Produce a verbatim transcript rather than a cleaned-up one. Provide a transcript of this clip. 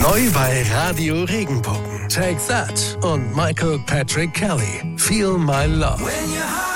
Neu bei Radio Regenbogen. Take That und Michael Patrick Kelly. Feel My Love.